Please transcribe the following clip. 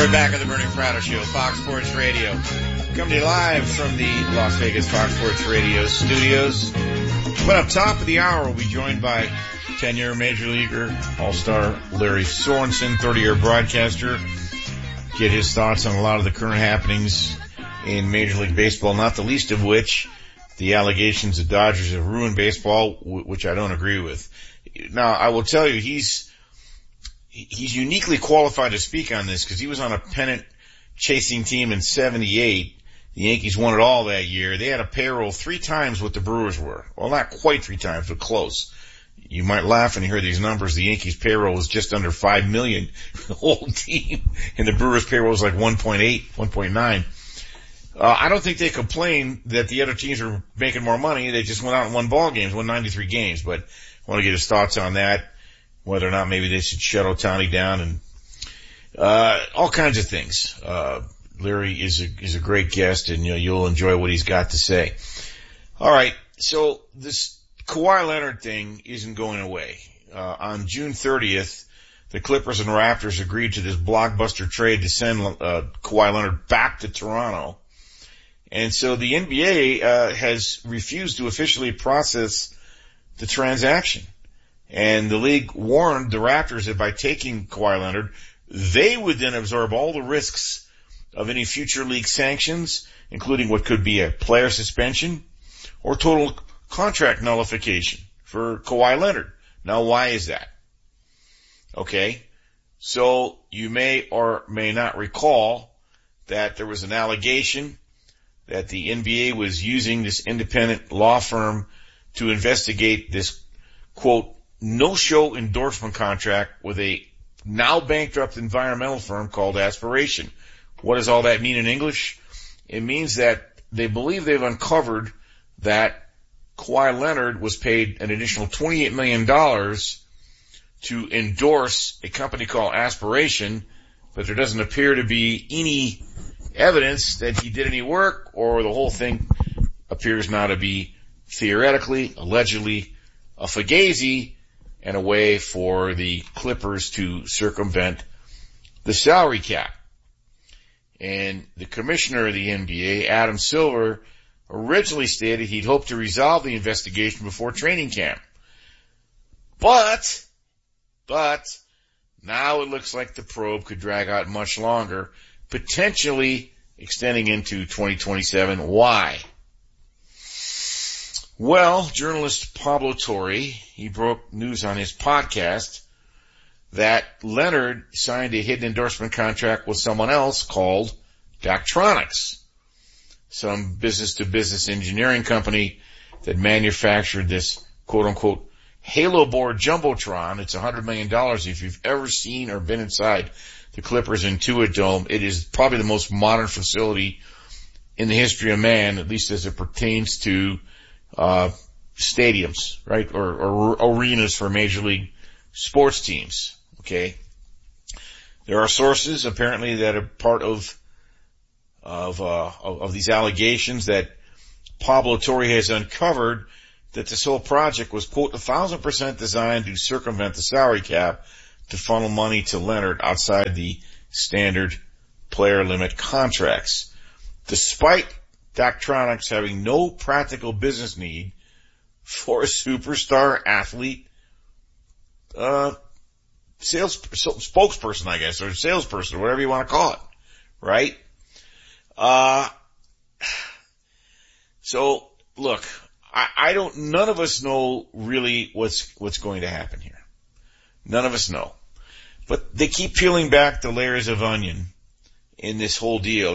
We're back at the Bernie Fratto Show, Fox Sports Radio. Coming to you live from the Las Vegas Fox Sports Radio studios. But up top of the hour, we'll be joined by 10-year Major Leaguer, All-Star Larry Sorensen, 30-year broadcaster. Get his thoughts on a lot of the current happenings in Major League Baseball, not the least of which the allegations the Dodgers have ruined baseball, which I don't agree with. Now, I will tell you, he's uniquely qualified to speak on this because he was on a pennant-chasing team in 78. The Yankees won it all that year. They had a payroll 3 times what the Brewers were. Well, not quite 3 times, but close. You might laugh when you hear these numbers. The Yankees' payroll was just under $5 million for the whole team, and the Brewers' payroll was like 1.8, 1.9. I don't think they complain that the other teams are making more money. They just went out and won ball games, won 93 games. But I want to get his thoughts on that, whether or not maybe they should shut Ohtani down, and all kinds of things. Larry is a great guest, and you'll enjoy what he's got to say. All right, so this Kawhi Leonard thing isn't going away. On June 30th, the Clippers and Raptors agreed to this blockbuster trade to send Kawhi Leonard back to Toronto. And so the NBA has refused to officially process the transaction. And the league warned the Raptors that by taking Kawhi Leonard, they would then absorb all the risks of any future league sanctions, including what could be a player suspension or total contract nullification for Kawhi Leonard. Now, why is that? Okay, so you may or may not recall that there was an allegation that the NBA was using this independent law firm to investigate this, quote, no-show endorsement contract with a now bankrupt environmental firm called Aspiration. What does all that mean in English? It means that they believe they've uncovered that Kawhi Leonard was paid an additional $28 million to endorse a company called Aspiration, but there doesn't appear to be any evidence that he did any work, or the whole thing appears now to be theoretically, allegedly, a fugazi and a way for the Clippers to circumvent the salary cap. And the commissioner of the NBA, Adam Silver, originally stated he'd hoped to resolve the investigation before training camp. But now it looks like the probe could drag out much longer, potentially extending into 2027. Why? Well, journalist Pablo Torre, he broke news on his podcast that Leonard signed a hidden endorsement contract with someone else called Daktronics, some business-to-business engineering company that manufactured this quote-unquote Halo board Jumbotron. It's $100 million. If you've ever seen or been inside the Clippers Intuit Dome, it is probably the most modern facility in the history of man, at least as it pertains to stadiums, right, or arenas for major league sports teams. Okay, there are sources apparently that are part of these allegations that Pablo Torre has uncovered that this whole project was, quote, 1,000% designed to circumvent the salary cap to funnel money to Leonard outside the standard player limit contracts. Despite Daktronics having no practical business need for a superstar athlete, spokesperson, I guess, or salesperson, whatever you want to call it, right? So look, none of us know really what's going to happen here. None of us know. But they keep peeling back the layers of onion in this whole deal.